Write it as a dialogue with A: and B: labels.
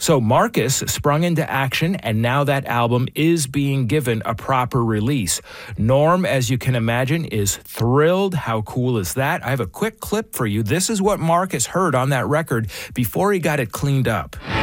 A: So Marcus sprung into action, and now that album is being given a proper release. Norm, as you can imagine, is thrilled. How cool is that? I have a quick clip for you. This is what Marcus heard on that record before he got it cleaned up.